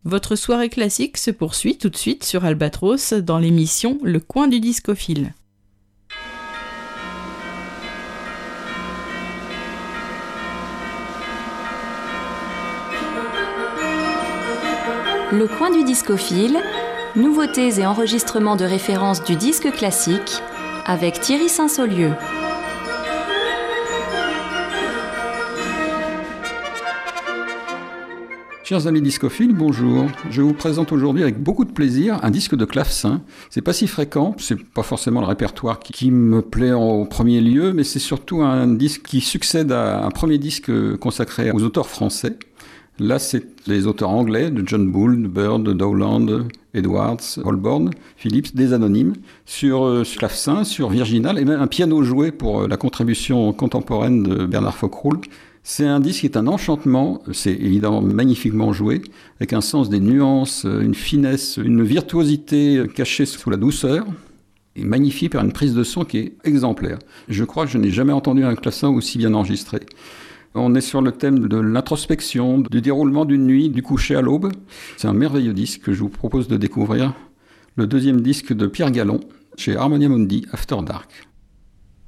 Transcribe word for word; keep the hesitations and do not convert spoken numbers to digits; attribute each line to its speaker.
Speaker 1: Votre soirée classique se poursuit tout de suite sur Albatros dans l'émission Le Coin du Discophile.
Speaker 2: Le Coin du Discophile, nouveautés et enregistrements de référence du disque classique avec Thierry Saint-Saulieu.
Speaker 3: Chers amis discophiles, bonjour. Je vous présente aujourd'hui avec beaucoup de plaisir un disque de clavecin. C'est pas si fréquent, c'est pas forcément le répertoire qui, qui me plaît en premier lieu, mais c'est surtout un disque qui succède à un premier disque consacré aux auteurs français. Là, c'est les auteurs anglais de John Bull, de Bird, de Dowland, Edwards, Holborn, Phillips, des anonymes, sur, euh, sur clavecin, sur virginal, et même un piano joué pour euh, la contribution contemporaine de Bernard Fockroul. C'est un disque qui est un enchantement, c'est évidemment magnifiquement joué, avec un sens des nuances, une finesse, une virtuosité cachée sous la douceur, et magnifié par une prise de son qui est exemplaire. Je crois que je n'ai jamais entendu un clavecin aussi bien enregistré. On est sur le thème de l'introspection, du déroulement d'une nuit, du coucher à l'aube. C'est un merveilleux disque que je vous propose de découvrir. Le deuxième disque de Pierre Gallon, chez Harmonia Mundi, After Dark.